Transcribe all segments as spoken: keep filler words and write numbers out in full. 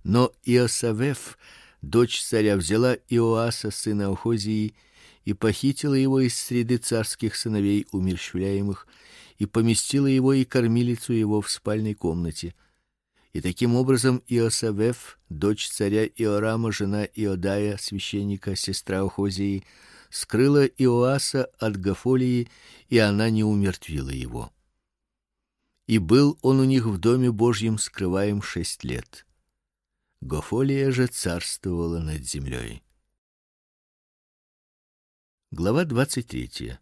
Но Иосавеф, дочь царя, взяла Иоаса сына Охозии и похитила его из среды царских сыновей умерщвляемых и поместила его и кормилицу его в спальной комнате. И таким образом Иосавеф, дочь царя Иорама, жена Иодая, священника, сестра Охозии, скрыла Иоаса от Гофолии, и она не умертвила его. И был он у них в доме Божьем скрываем шесть лет. Гофолия же царствовала над землей. Глава двадцать третья.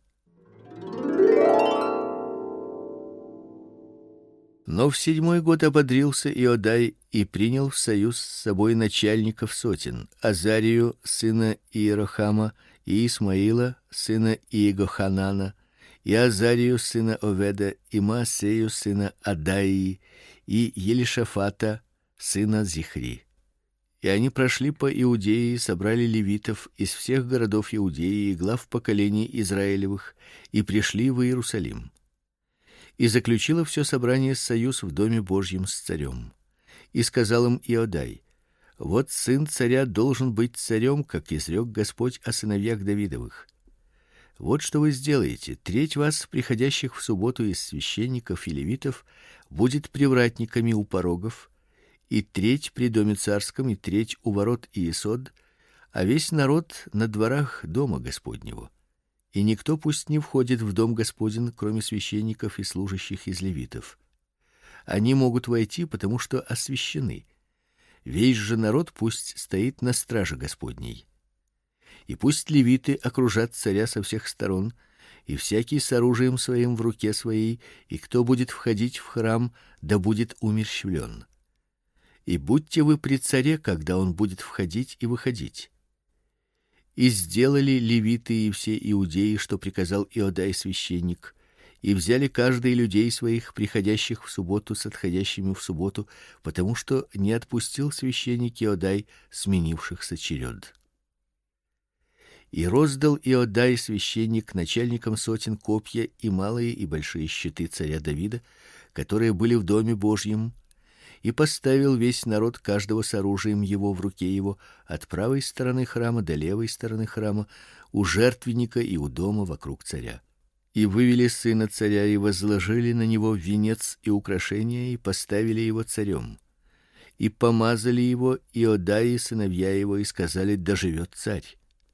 Но в седьмой год ободрился Иодай и принял в союз с собой начальников сотен: Азарию сына Иерохама, и Исмаила сына Иегоханана, и Азарию сына Оведа, и Маасею сына Адаии, и Елишафата сына Зихри. И они прошли по Иудее и собрали левитов из всех городов Иудеи и глав поколений Израилевых, и пришли в Иерусалим. И заключило все собрание союз в доме Божьем с царем. И сказал им Иодай: вот сын царя должен быть царем, как изрек Господь о сыновьях Давидовых. Вот что вы сделаете: треть вас, приходящих в субботу из священников и левитов, будет привратниками у порогов, и треть при доме царском, и треть у ворот Иесод, а весь народ на дворах дома Господнего. И никто пусть не входит в дом Господень, кроме священников и служащих из левитов. Они могут войти, потому что освящены. Весь же народ пусть стоит на страже Господней. И пусть левиты окружат царя со всех сторон, и всякий с оружием своим в руке своей, и кто будет входить в храм, да будет умерщвлен. И будьте вы при царе, когда он будет входить и выходить. И сделали левиты и все иудеи, что приказал Иодай священник, и взяли каждый людей своих, приходящих в субботу с отходящими в субботу, потому что не отпустил священник Иодай сменившихся черед. И роздал Иодай священник начальникам сотен копья и малые и большие щиты царя Давида, которые были в доме Божьем, и поставил весь народ каждого с оружием его в руке его от правой стороны храма до левой стороны храма, у жертвенника и у дома вокруг царя. И вывели сына царя и возложили на него венец и украшения и поставили его царем. И помазали его Иодай и сыновья его и сказали: да живет царь.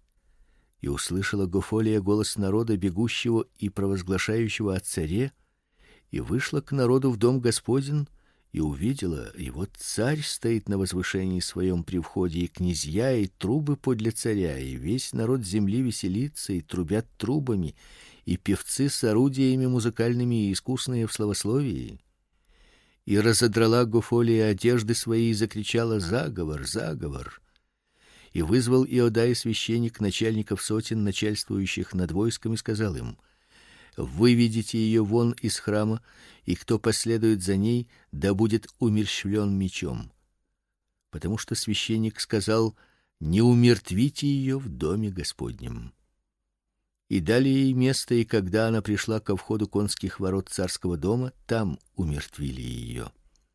И услышала Гофолия голос народа, бегущего и провозглашающего о царе, и вышла к народу в дом Господень, и увидела, и вот царь стоит на возвышении своем при входе, и князья, и трубы подле царя, и весь народ земли веселится и трубят трубами, и певцы с орудиями музыкальными и искусные в славословии. И разодрала Гофолия одежды свои и закричала: заговор, заговор. И вызвал Иодай священник начальников сотен, начальствующих над войском, и сказал им: выведите ее вон из храма, и кто последует за ней, да будет умерщвлен мечом. Потому что священник сказал: не умертвите ее в доме Господнем. И дали ей место, и когда она пришла ко входу конских ворот царского дома, там умертвили ее.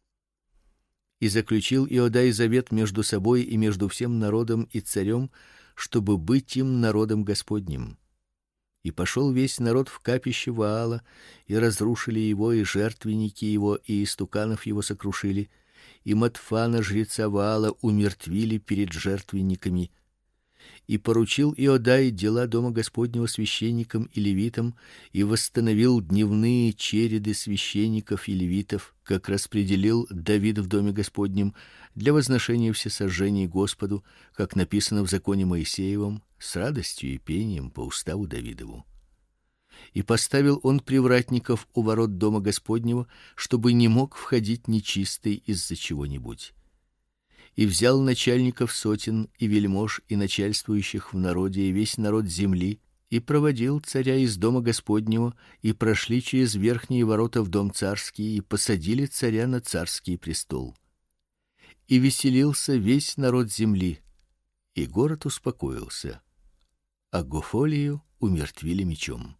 И заключил Иодай завет между собой и между всем народом и царем, чтобы быть им народом Господним. И пошел весь народ в капище Ваала, и разрушили его, и жертвенники его, и истуканов его сокрушили, и Матфана жреца Ваала умертвили перед жертвенниками. И поручил Иодай дела дома Господнего священникам и левитам, и восстановил дневные череды священников и левитов, как распределил Давид в доме Господнем, для возношения всесожжений Господу, как написано в законе Моисеевом, с радостью и пением по уставу Давидову. И поставил он привратников у ворот дома Господнего, чтобы не мог входить нечистый из-за чего-нибудь. И взял начальников сотен и вельмож и начальствующих в народе и весь народ земли, и проводил царя из дома Господнего, и прошли через верхние ворота в дом царский, и посадили царя на царский престол. И веселился весь народ земли, и город успокоился, а Гофолию умертвили мечом.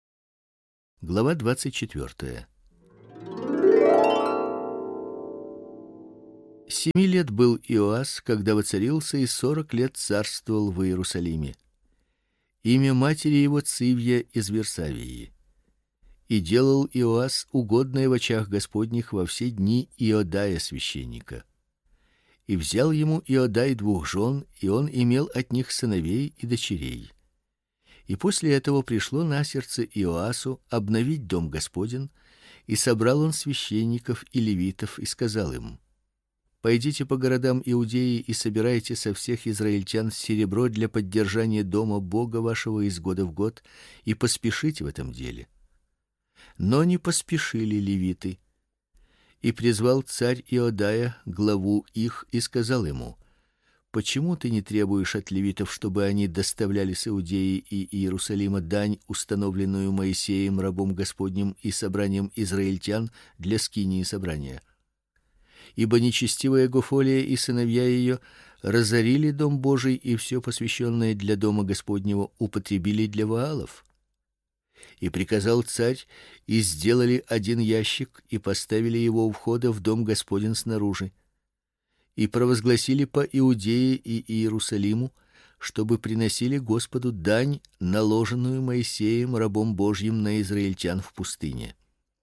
Глава двадцать четвёртая. Семи лет был Иоас, когда воцарился, и сорок лет царствовал в Иерусалиме. Имя матери его Цивья из Версавии. И делал Иоас угодное в очах Господних во все дни Иодая священника. И взял ему Иодай двух жен, и он имел от них сыновей и дочерей. И после этого пришло на сердце Иоасу обновить дом Господень, и собрал он священников и левитов и сказал им: Пойдите по городам Иудеи и собирайте со всех израильтян серебро для поддержания дома Бога вашего из года в год, и поспешите в этом деле. Но не поспешили левиты. И призвал царь Иодая главу их и сказал ему: Почему ты не требуешь от левитов, чтобы они доставляли с Иудеи и Иерусалима дань, установленную Моисеем рабом Господним и собранием израильтян для скинии собрания? Ибо нечестивая Гофолия и сыновья ее разорили дом Божий и все посвященное для дома Господнего употребили для Ваалов. И приказал царь, и сделали один ящик и поставили его у входа в дом Господень снаружи. И провозгласили по Иудее и Иерусалиму, чтобы приносили Господу дань, наложенную Моисеем рабом Божьим на израильтян в пустыне.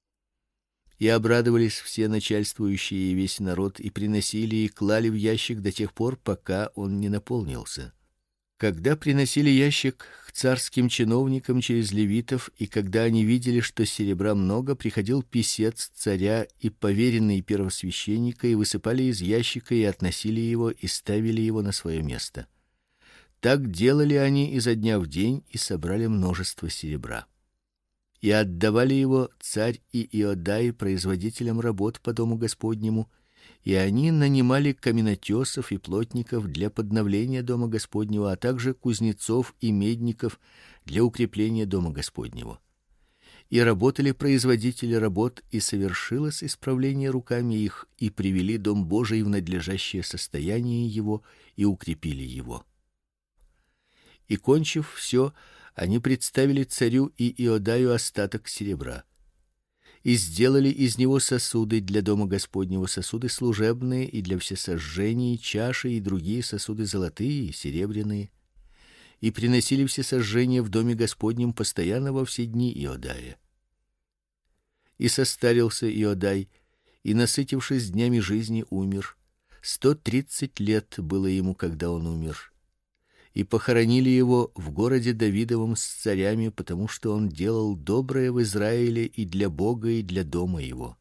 И обрадовались все начальствующие и весь народ, и приносили и клали в ящик до тех пор, пока он не наполнился. Когда приносили ящик к царским чиновникам через левитов, и когда они видели, что серебра много, приходил писец царя и поверенный первосвященника, и высыпали из ящика и относили его и ставили его на свое место. Так делали они изо дня в день и собрали множество серебра. И отдавали его царь и Иодай производителям работ по дому Господнему, и они нанимали каменотесов и плотников для подновления дома Господнего, а также кузнецов и медников для укрепления дома Господнего. И работали производители работ, и совершилось исправление руками их, и привели дом Божий в надлежащее состояние его и укрепили его. И кончив все, они представили царю и Иодаю остаток серебра. И сделали из него сосуды для дома Господнего, сосуды служебные и для всесожжений, чаши и другие сосуды золотые и серебряные. И приносили всесожжения в доме Господнем постоянно во все дни Иодая. И состарился Иодай, и, насытившись днями жизни, умер. Сто тридцать лет было ему, когда он умер. И похоронили его в городе Давидовом с царями, потому что он делал доброе в Израиле и для Бога, и для дома его.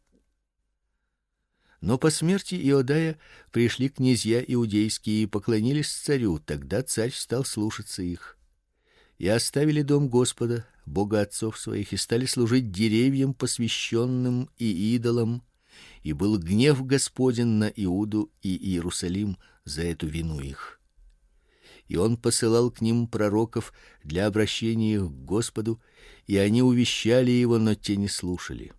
Но по смерти Иодая пришли князья иудейские и поклонились царю, тогда царь стал слушаться их. И оставили дом Господа, Бога отцов своих, и стали служить деревьям посвященным и идолам, и был гнев Господень на Иуду и Иерусалим за эту вину их. И он посылал к ним пророков для обращения их к Господу, и они увещали его, но те не слушали.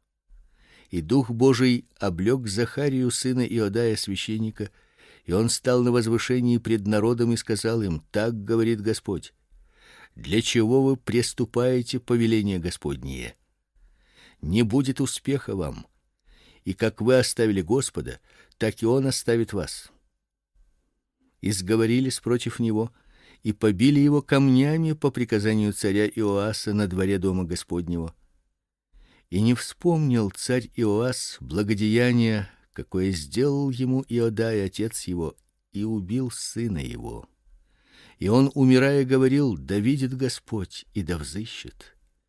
И Дух Божий облег Захарию, сына Иодая, священника, и он стал на возвышении пред народом и сказал им: «Так говорит Господь: для чего вы преступаете повеление Господнее? Не будет успеха вам, и как вы оставили Господа, так и он оставит вас». И сговорились против него, и побили его камнями по приказанию царя Иоаса на дворе дома Господнего. И не вспомнил царь Иоас благодеяния, какое сделал ему Иодай, отец его, и убил сына его. И он, умирая, говорил: «Да видит Господь, и да взыщет».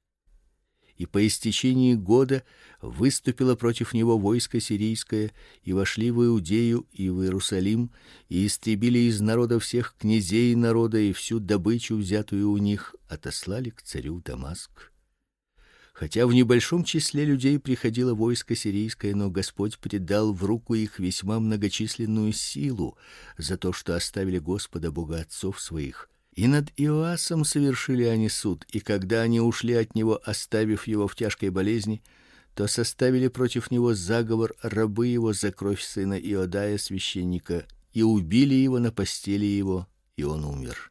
И по истечении года выступило против него войско сирийское, и вошли в Иудею и в Иерусалим, и истребили из народа всех князей народа, и всю добычу, взятую у них, отослали к царю в Дамаск. Хотя в небольшом числе людей приходило войско сирийское, но Господь предал в руку их весьма многочисленную силу за то, что оставили Господа Бога отцов своих. И над Иоасом совершили они суд, и когда они ушли от него, оставив его в тяжкой болезни, то составили против него заговор рабы его за кровь сына Иодая священника, и убили его на постели его, и он умер.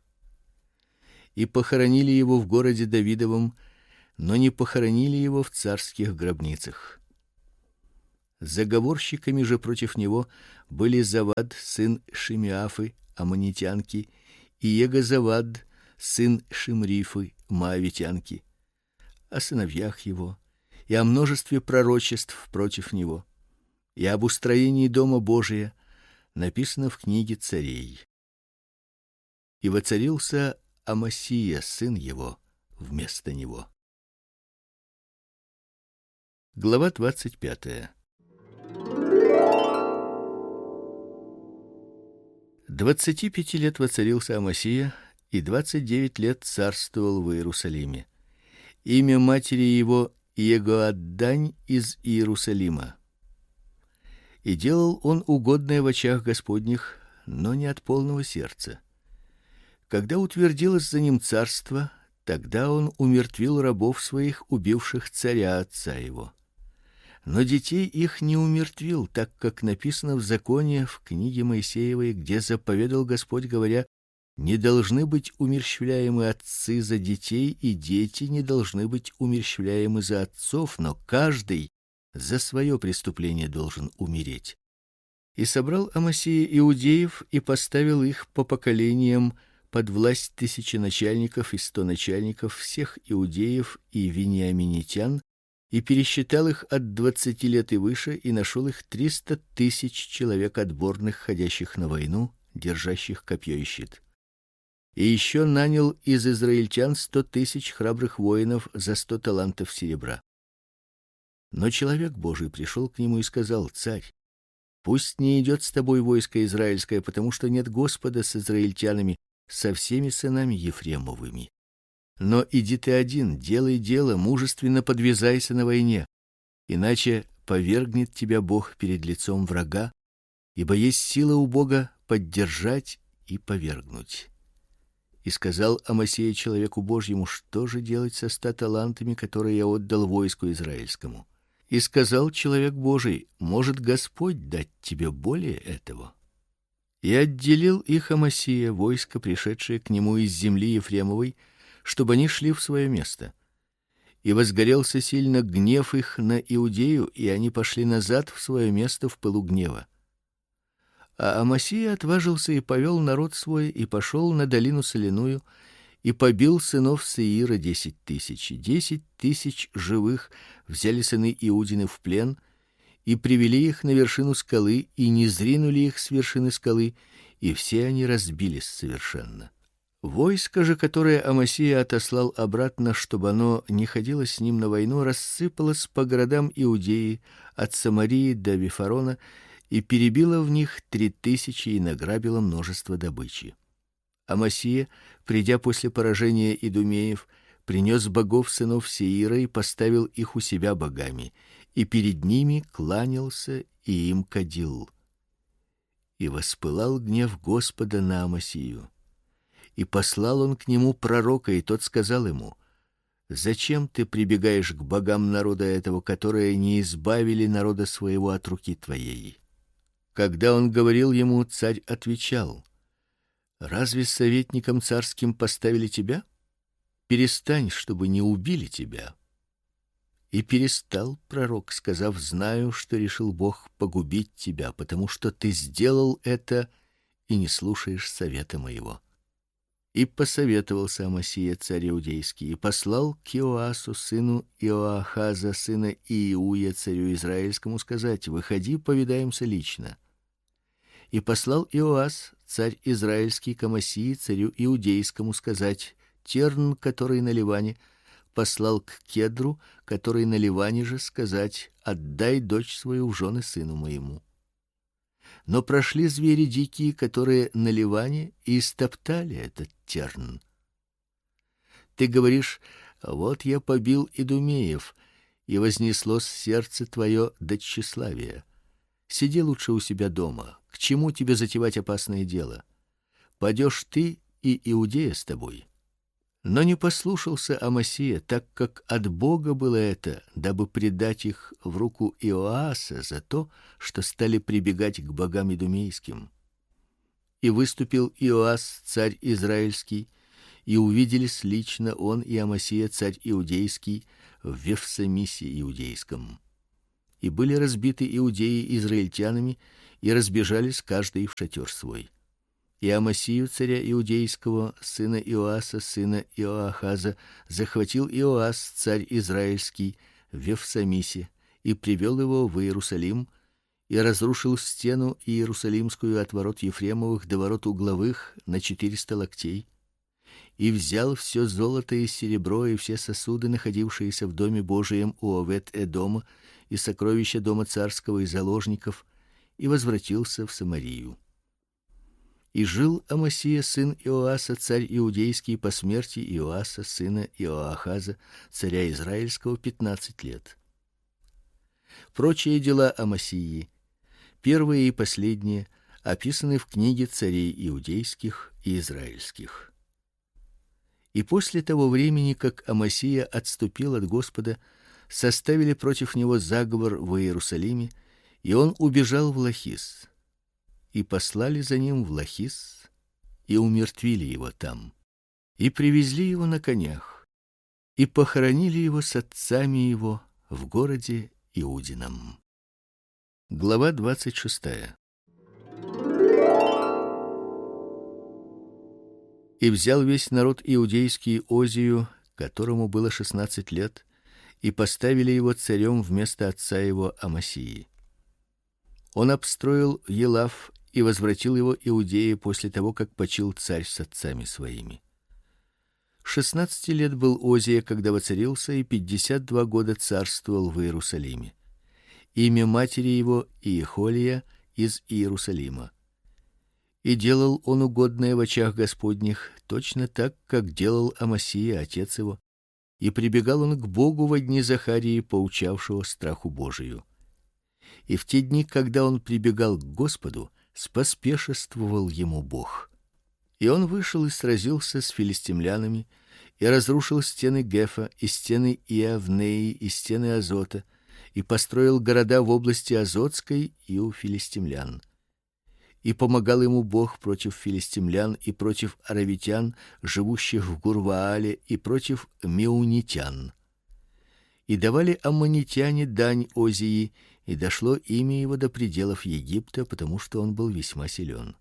И похоронили его в городе Давидовом, но не похоронили его в царских гробницах. Заговорщиками же против него были Завад, сын Шимеафы, аммонитянки, и Егозавад, сын Шимрифы, моавитянки, о сыновьях его и о множестве пророчеств против него, и об устроении дома Божия написано в книге Царей. И воцарился Амасия, сын его, вместо него. Глава двадцать пятая. Двадцати пяти лет воцарился Амасия, и двадцать девять лет царствовал в Иерусалиме. Имя матери его Егоаддань из Иерусалима. И делал он угодное в очах Господних, но не от полного сердца. Когда утвердилось за ним царство, тогда он умертвил рабов своих, убивших царя отца его. Но детей их не умертвил, так как написано в законе в книге Моисеевой, где заповедал Господь, говоря: не должны быть умерщвляемы отцы за детей, и дети не должны быть умерщвляемы за отцов, но каждый за свое преступление должен умереть. И собрал Амасия иудеев и поставил их по поколениям под власть тысячи начальников и сто начальников всех иудеев и вениаминитян, и пересчитал их от двадцати лет и выше, и нашел их триста тысяч человек отборных, ходящих на войну, держащих копье и щит. И еще нанял из израильтян сто тысяч храбрых воинов за сто талантов серебра. Но человек Божий пришел к нему и сказал: царь, пусть не идет с тобой войско израильское, потому что нет Господа с израильтянами, со всеми сынами Ефремовыми. Но иди ты один, делай дело, мужественно подвязайся на войне, иначе повергнет тебя Бог перед лицом врага, ибо есть сила у Бога поддержать и повергнуть. И сказал Амасия человеку Божьему: что же делать со ста талантами, которые я отдал войску израильскому? И сказал человек Божий: может Господь дать тебе более этого? И отделил их Амасия, войско, пришедшее к нему из земли Ефремовой, чтобы они шли в свое место. И возгорелся сильно гнев их на Иудею, и они пошли назад в свое место в пылу гнева. А Амасия отважился и повел народ свой, и пошел на долину соляную, и побил сынов Сеира десять тысяч. Десять тысяч живых взяли сыны Иудины в плен, и привели их на вершину скалы, и низринули их с вершины скалы, и все они разбились совершенно. Войско же, которое Амасия отослал обратно, чтобы оно не ходило с ним на войну, рассыпалось по городам Иудеи от Самарии до Вифарона, и перебило в них три тысячи и награбило множество добычи. Амасия, придя после поражения идумеев, принес богов сынов Сеира и поставил их у себя богами, и перед ними кланялся и им кадил. И воспылал гнев Господа на Амасию. И послал он к нему пророка, и тот сказал ему: зачем ты прибегаешь к богам народа этого, которые не избавили народа своего от руки твоей? Когда он говорил ему, царь отвечал: разве советником царским поставили тебя? Перестань, чтобы не убили тебя. И перестал пророк, сказав: знаю, что решил Бог погубить тебя, потому что ты сделал это и не слушаешь совета моего. И посоветовался Амасия царь иудейский, и послал к Иоасу сыну Иоахаза сына Иуя царю израильскому сказать: выходи, повидаемся лично. И послал Иоас царь израильский к Амасии царю иудейскому сказать: Терн, который на Ливане, послал к Кедру, который на Ливане же, сказать: отдай дочь свою в жены сыну моему. Но прошли звери дикие, которые на Ливане, и истоптали этот терн. Ты говоришь: вот я побил идумеев, и вознеслось сердце твое до тщеславия. Сиди лучше у себя дома. К чему тебе затевать опасное дело? Падешь ты, и Иудея с тобой. Но не послушался Амасия, так как от Бога было это, дабы предать их в руку Иоаса за то, что стали прибегать к богам идумейским. И выступил Иоас, царь израильский, и увиделись лично он и Амасия, царь иудейский, в Вефсамисе иудейском. и были разбиты иудеи израильтянами, и разбежались каждый в шатер свой. И Амасию царя иудейского, сына Иоаса, сына Иоахаза, захватил Иоас, царь израильский, в Вефсамисе, и привел его в Иерусалим, и разрушил стену иерусалимскую от ворот Ефремовых до ворот угловых на четыреста локтей, и взял все золото и серебро и все сосуды, находившиеся в доме Божием у Овед-Эдома, и сокровища дома царского и заложников, и возвратился в Самарию. И жил Амасия сын Иоаса, царь иудейский, по смерти Иоаса сына Иоахаза, царя израильского, пятнадцать лет. Прочие дела Амасии, первые и последние, описаны в книге царей иудейских и израильских. И после того времени, как Амасия отступил от Господа, составили против него заговор в Иерусалиме, и он убежал в Лахис. И послали за ним в Лахис, и умертвили его там, и привезли его на конях, и похоронили его с отцами его в городе Иудином. Глава двадцать шестая. И взял весь народ иудейский Озию, которому было шестнадцать лет, и поставили его царем вместо отца его Амасии. Он обстроил Елав и возвратил его Иудее после того, как почил царь с отцами своими. Шестнадцати лет был Озия, когда воцарился, и пятьдесят два года царствовал в Иерусалиме. Имя матери его Иехолия из Иерусалима. И делал он угодное в очах Господних, точно так, как делал Амасия отец его, и прибегал он к Богу во дни Захарии, поучавшего страху Божию. И в те дни, когда он прибегал к Господу, споспешествовал ему Бог. И он вышел и сразился с филистимлянами, и разрушил стены Гефа, и стены Иавнеи, и стены Азота, и построил города в области Азотской и у филистимлян. И помогал ему Бог против филистимлян и против аравитян, живущих в Гурваале, и против меунитян. И давали аммонитяне дань Озии, и дошло имя его до пределов Египта, потому что он был весьма силен.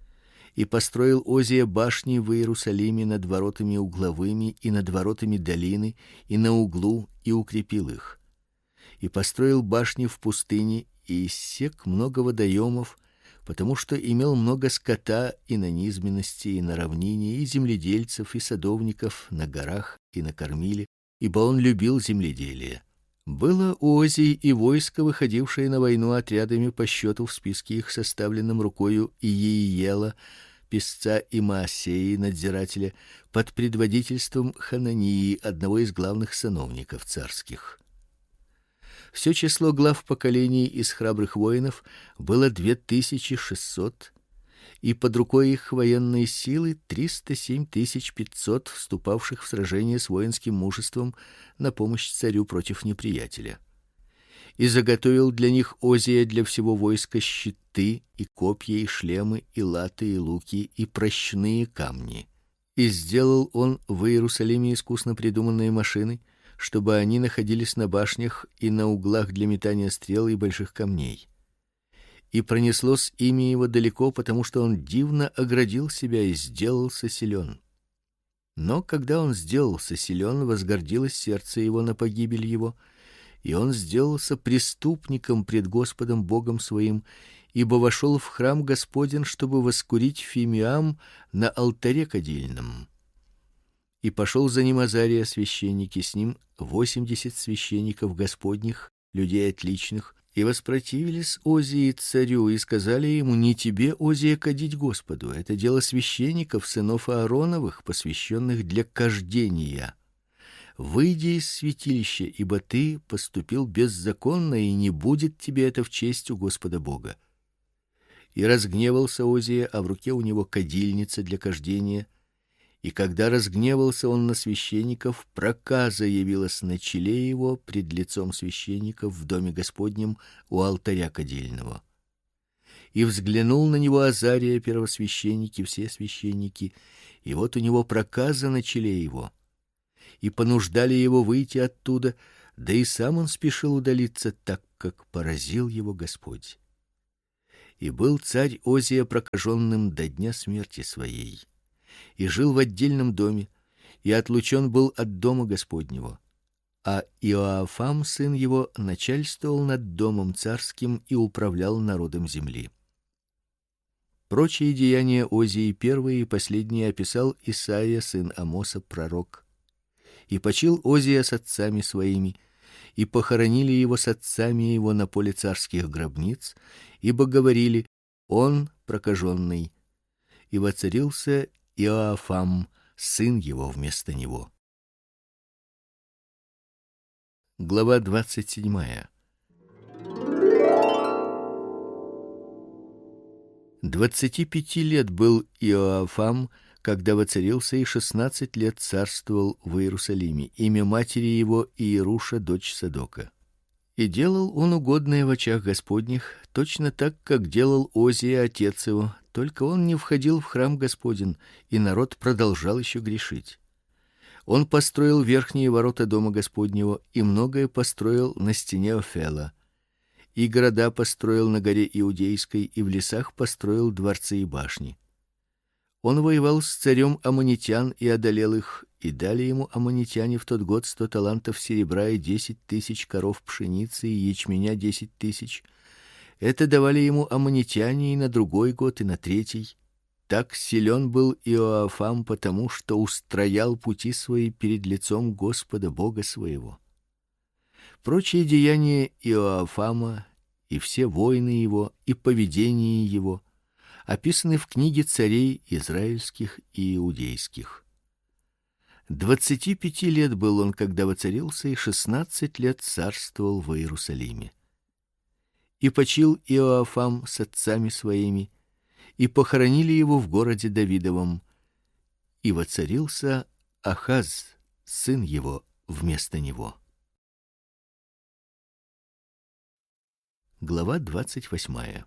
И построил Озия башни в Иерусалиме над воротами угловыми и над воротами долины, и на углу, и укрепил их. И построил башни в пустыне, и иссек много водоемов, потому что имел много скота и на низменности, и на равнине, и земледельцев, и садовников на горах и на Кормиле, ибо он любил земледелие. Было у Озии и войско, выходившее на войну отрядами по счету в списке их, составленном рукою Иеиела, писца, и Маасеи, надзирателя, под предводительством Ханании, одного из главных сановников царских. Все число глав поколений из храбрых воинов было две тысячи шестьсот, и под рукой их военные силы триста семь тысяч пятьсот, вступавших в сражение с воинским мужеством на помощь царю против неприятеля. И заготовил для них Озия для всего войска щиты и копья и шлемы и латы и луки и прощные камни. И сделал он в Иерусалиме искусно придуманные машины, чтобы они находились на башнях и на углах для метания стрел и больших камней. И пронеслось имя его далеко, потому что он дивно оградил себя и сделался силен. Но когда он сделался силен, возгордилось сердце его на погибель его, и он сделался преступником пред Господом Богом своим, ибо вошел в храм Господень, чтобы воскурить фимиам на алтаре кадильном. И пошел за ним Азария священник, и с ним восемьдесят священников Господних, людей отличных, и воспротивились Озии царю и сказали ему: не тебе, Озия, кадить Господу, это дело священников, сынов Аароновых, посвященных для кождения. Выйди из святилища, ибо ты поступил беззаконно, и не будет тебе это в честь у Господа Бога. И разгневался Озия, а в руке у него кадильница для кождения. И когда разгневался он на священников, проказа явилась на челе его пред лицом священников в доме Господнем у алтаря кадильного. И взглянул на него Азария, первосвященник, и все священники, и вот у него проказа на челе его. И понуждали его выйти оттуда, да и сам он спешил удалиться, так как поразил его Господь. И был царь Озия прокаженным до дня смерти своей, и жил в отдельном доме, и отлучен был от дома Господнего. А Иоафам, сын его, начальствовал над домом царским и управлял народом земли. Прочие деяния Озии, первые и последние, описал Исаия, сын Амоса, пророк. И почил Озия с отцами своими, и похоронили его с отцами его на поле царских гробниц, ибо говорили: он прокаженный. И воцарился Иоафам, сын его, вместо него. Глава двадцать седьмая. Двадцати пяти лет был Иоафам, когда воцарился, и шестнадцать лет царствовал в Иерусалиме. Имя матери его Иеруша, дочь Садока. И делал он угодное в очах Господних, точно так, как делал Озия отец его, только он не входил в храм Господень, и народ продолжал еще грешить. Он построил верхние ворота дома Господнего и многое построил на стене Офела. И города построил на горе Иудейской, и в лесах построил дворцы и башни. Он воевал с царем аммонитян и одолел их, и дали ему аммонитяне в тот год сто талантов серебра и десять тысяч коров пшеницы и ячменя десять тысяч. Это давали ему аммонитяне и на другой год, и на третий. Так силен был Иоафам, потому что устроял пути свои перед лицом Господа Бога своего. Прочие деяния Иоафама и все войны его и поведение его описаны в книге царей израильских и иудейских. Двадцати пяти лет был он, когда воцарился, и шестнадцать лет царствовал в Иерусалиме. И почил Иоафам с отцами своими, и похоронили его в городе Давидовом. И воцарился Ахаз, сын его, вместо него. Глава двадцать восьмая.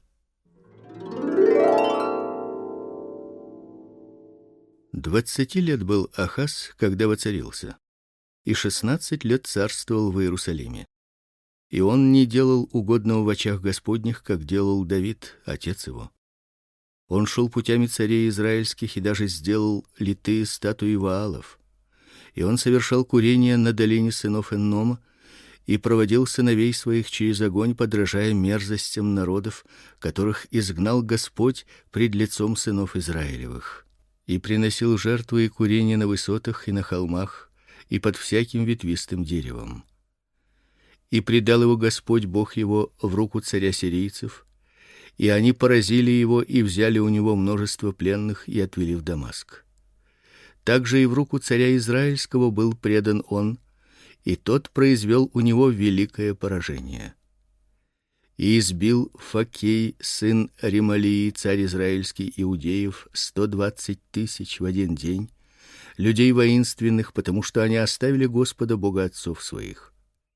Двадцати лет был Ахаз, когда воцарился, и шестнадцать лет царствовал в Иерусалиме. И он не делал угодного в очах Господних, как делал Давид, отец его. Он шел путями царей израильских и даже сделал литые статуи Ваалов. И он совершал курение на долине сынов Эннома и проводил сыновей своих через огонь, подражая мерзостям народов, которых изгнал Господь пред лицом сынов Израилевых. И приносил жертвы и курение на высотах и на холмах и под всяким ветвистым деревом. И предал его Господь Бог его в руку царя сирийцев, и они поразили его и взяли у него множество пленных и отвели в Дамаск. Также и в руку царя израильского был предан он, и тот произвел у него великое поражение. И избил Факей, сын Ремалии, царь израильский иудеев, сто двадцать тысяч в один день, людей воинственных, потому что они оставили Господа Бога отцов своих.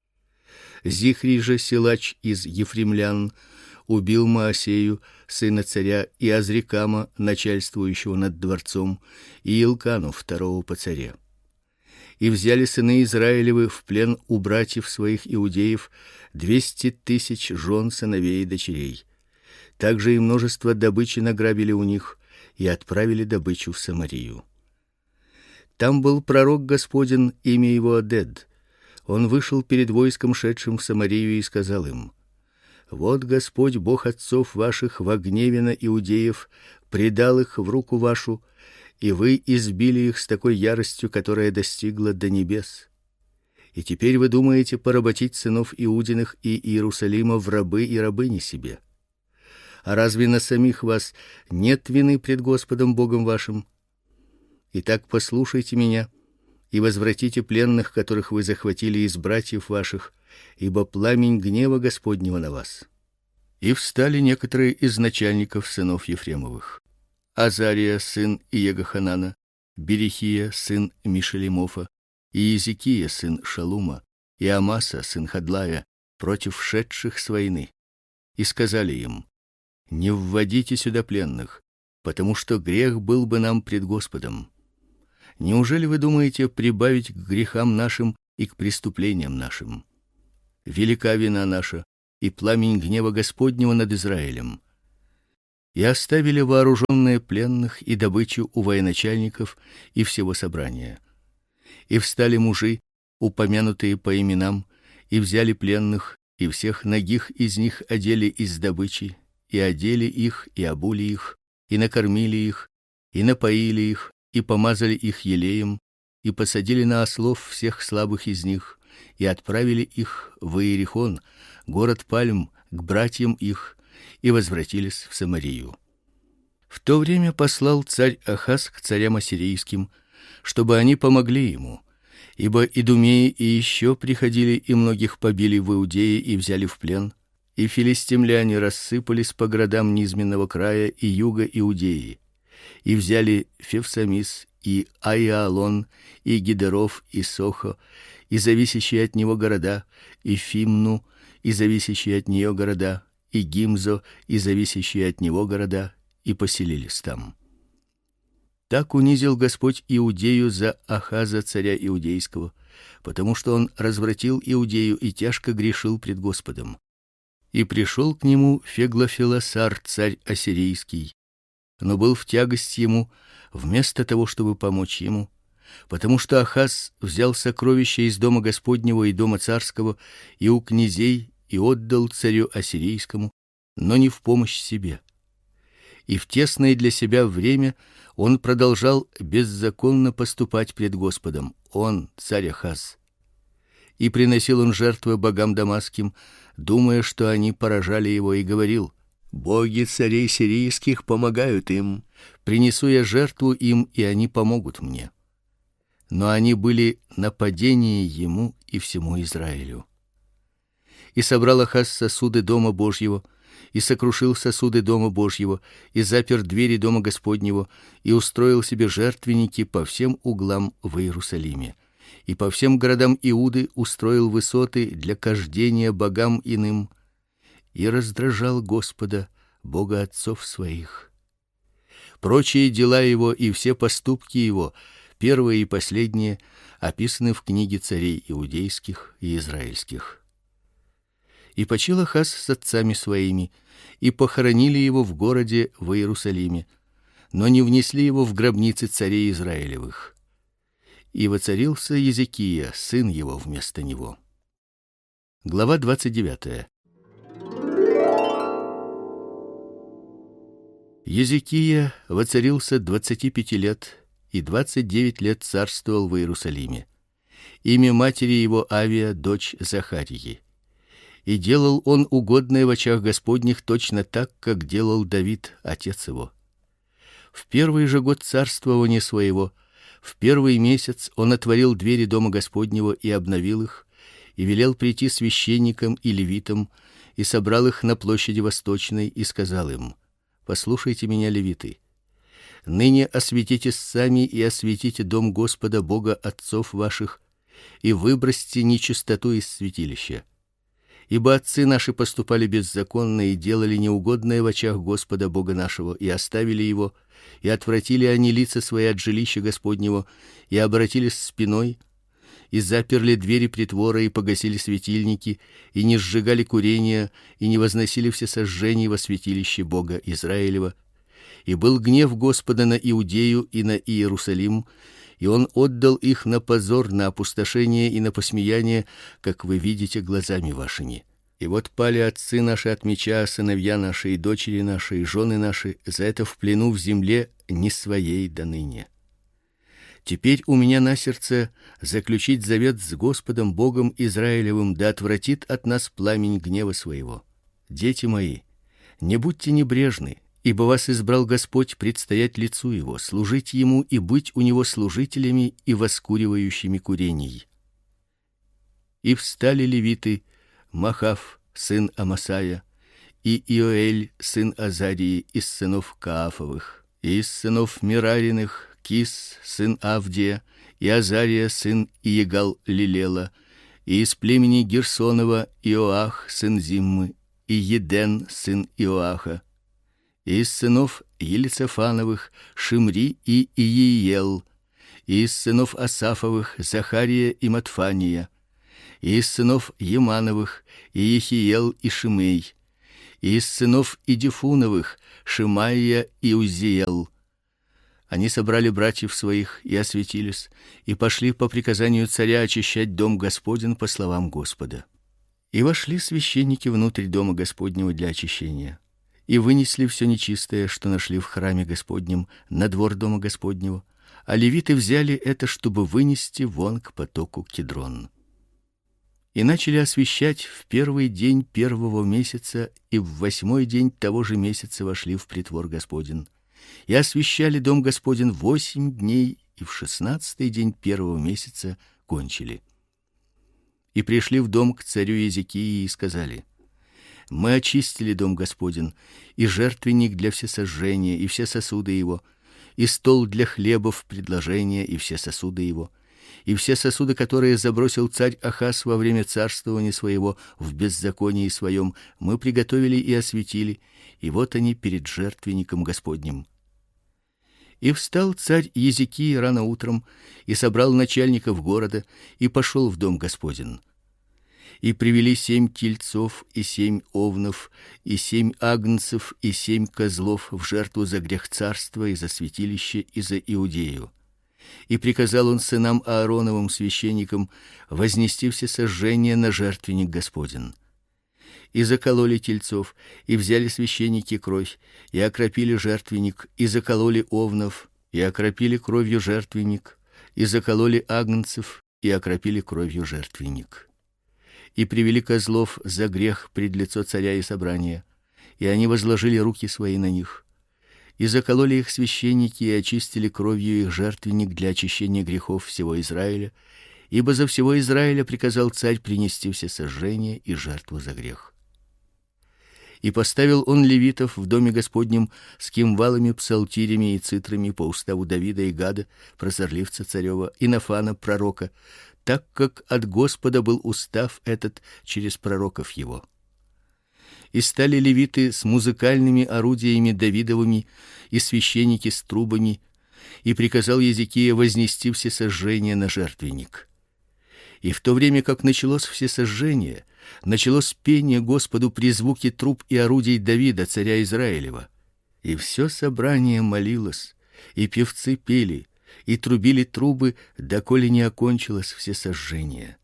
Зихрий же, силач из ефремлян, убил Маасею, сына царя, и Азрикама, начальствующего над дворцом, и Илкану, второго по царе. И взяли сыны Израилевы в плен у братьев своих иудеев двести тысяч жен, сыновей и дочерей. Также и множество добычи награбили у них и отправили добычу в Самарию. Там был пророк Господень, имя его Одед. Он вышел перед войском, шедшим в Самарию, и сказал им: вот Господь Бог отцов ваших во гневе на иудеев предал их в руку вашу, и вы избили их с такой яростью, которая достигла до небес. И теперь вы думаете поработить сынов Иудиных и Иерусалима в рабы и рабыни себе. А разве на самих вас нет вины пред Господом Богом вашим? Итак, послушайте меня и возвратите пленных, которых вы захватили из братьев ваших, ибо пламень гнева Господнего на вас. И встали некоторые из начальников сынов Ефремовых: Азария, сын Иегоханана, Берехия, сын Мишелемофа, и Иезекия, сын Шалума, и Амаса, сын Хадлая, против шедших с войны. И сказали им: не вводите сюда пленных, потому что грех был бы нам пред Господом. Неужели вы думаете прибавить к грехам нашим и к преступлениям нашим? велика вина наша, и пламень гнева Господнего над Израилем. И оставили вооруженные пленных и добычу у военачальников и всего собрания. И встали мужи, упомянутые по именам, и взяли пленных, и всех нагих из них одели из добычи, и одели их, и обули их, и накормили их, и напоили их, и помазали их елеем, и посадили на ослов всех слабых из них, и отправили их в Иерихон, город пальм, к братьям их, и возвратились в Самарию. В то время послал царь Ахаз к царям ассирийским, чтобы они помогли ему, ибо идумеи и еще приходили и многих побили в Иудее и взяли в плен, и филистимляне рассыпались по городам низменного края и юга Иудеи, и взяли Февсамис и Аиалон и Гидеров и Сохо и зависящие от него города, и Фимну и зависящие от нее города, и Гимзо и зависящие от него города, и поселились там. Так унизил Господь Иудею за Ахаза царя иудейского, потому что он развратил Иудею и тяжко грешил пред Господом. И пришел к нему Феглофилосар царь ассирийский, но был в тягость ему, вместо того, чтобы помочь ему, потому что Ахаз взял сокровища из дома Господнего и дома царского и у князей и отдал царю ассирийскому, но не в помощь себе. И в тесное для себя время он продолжал беззаконно поступать пред Господом, он, царь Ахаз. И приносил он жертвы богам дамасским, думая, что они поражали его, и говорил: боги царей сирийских помогают им, принесу я жертву им, и они помогут мне. Но они были нападение ему и всему Израилю. И собрал Ахаз сосуды дома Божьего, и сокрушил сосуды дома Божьего, и запер двери дома Господнего, и устроил себе жертвенники по всем углам в Иерусалиме, и по всем городам Иуды устроил высоты для кождения богам иным, и раздражал Господа, Бога отцов своих. Прочие дела его и все поступки его, первые и последние, описаны в книге царей иудейских и израильских. И почил Ахаз с отцами своими, и похоронили его в городе в Иерусалиме, но не внесли его в гробницы царей Израилевых. И воцарился Езекия, сын его, вместо него. Глава двадцать девятая. Езекия воцарился двадцати пяти лет, и двадцать девять лет царствовал в Иерусалиме. Имя матери его Авия, дочь Захарии. И делал он угодное в очах Господних точно так, как делал Давид, отец его. В первый же год царствования своего, в первый месяц, он отворил двери дома Господнего и обновил их, и велел прийти священникам и левитам, и собрал их на площади Восточной, и сказал им: послушайте меня, левиты. Ныне осветитесь сами и осветите дом Господа Бога отцов ваших, и выбросьте нечистоту из святилища. Ибо отцы наши поступали беззаконно и делали неугодное в очах Господа Бога нашего, и оставили его, и отвратили они лица свои от жилища Господнего, и обратились спиной, и заперли двери притвора, и погасили светильники, и не сжигали курения, и не возносили все сожжения во святилище Бога Израилева. И был гнев Господа на Иудею и на Иерусалим, и он отдал их на позор, на опустошение и на посмеяние, как вы видите глазами вашими. И вот пали отцы наши от меча, сыновья наши и дочери наши и жены наши, за это в плену в земле не своей доныне. Теперь у меня на сердце заключить завет с Господом Богом Израилевым, да отвратит от нас пламень гнева своего. Дети мои, не будьте небрежны, ибо вас избрал Господь предстоять лицу его, служить ему и быть у него служителями и воскуривающими курений. И встали левиты: Махав, сын Амасая, и Иоэль, сын Азарии, из сынов Каафовых, и из сынов Мерариных Кис, сын Авдия, и Азария, сын Иегал-Лилела, и из племени Герсонова Иоах, сын Зиммы, и Еден, сын Иоаха, и из сынов Елицефановых Шимри и Иеел, и из сынов Асафовых Захария и Матфания, и из сынов Емановых Иехиел и Шимей, и из сынов Идифуновых Шимаия и Узиел. Они собрали братьев своих и осветились, и пошли по приказанию царя очищать дом Господень по словам Господа. И вошли священники внутрь дома Господнего для очищения, и вынесли все нечистое, что нашли в храме Господнем, на двор дома Господнего, а левиты взяли это, чтобы вынести вон к потоку Кидрон. И начали освящать в первый день первого месяца, и в восьмой день того же месяца вошли в притвор Господень. И освящали дом Господень восемь дней, и в шестнадцатый день первого месяца кончили. И пришли в дом к царю Иезекии и сказали: мы очистили дом Господень, и жертвенник для всесожжения, и все сосуды его, и стол для хлебов предложения, и все сосуды его, и все сосуды, которые забросил царь Ахаз во время царствования своего в беззаконии своем, мы приготовили и осветили, и вот они перед жертвенником Господним. И встал царь Иезекия рано утром, и собрал начальников города, и пошел в дом Господень. И привели семь тельцов, и семь овнов, и семь агнцев, и семь козлов в жертву за грех царства и за святилище и за Иудею. И приказал он сынам Аароновым священникам вознести все сожжения на жертвенник Господень. И закололи тельцов, и взяли священники кровь, и окропили жертвенник, и закололи овнов, и окропили кровью жертвенник, и закололи агнцев, и окропили кровью жертвенник. И привели козлов за грех пред лицо царя и собрания, и они возложили руки свои на них. И закололи их священники и очистили кровью их жертвенник для очищения грехов всего Израиля, ибо за всего Израиля приказал царь принести все сожжения и жертву за грех. И поставил он левитов в доме Господнем с кимвалами, псалтирями и цитрами по уставу Давида и Гада, прозорливца царева, и Нафана пророка, так как от Господа был устав этот через пророков его. И стали левиты с музыкальными орудиями Давидовыми и священники с трубами, и приказал Иезекия вознести все сожжения на жертвенник. И в то время, как началось всесожжение, началось пение Господу при звуке труб и орудий Давида, царя Израилева. И все собрание молилось, и певцы пели, и трубили трубы, доколе не окончилось всесожжение.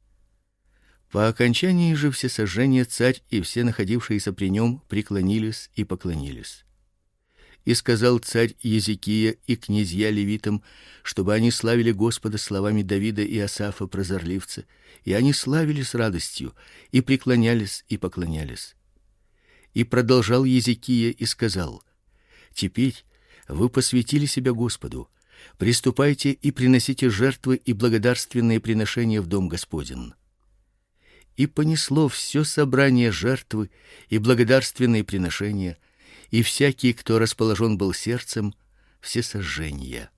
По окончании же всесожжения царь и все находившиеся при нем преклонились и поклонились. И сказал царь Иезекия и князья левитам, чтобы они славили Господа словами Давида и Асафа прозорливца, и они славили с радостью, и преклонялись и поклонялись. И продолжал Иезекия и сказал: теперь вы посвятили себя Господу, приступайте и приносите жертвы и благодарственные приношения в дом Господень. И понесло все собрание жертвы и благодарственные приношения, и всякий, кто расположен был сердцем, всесожжения.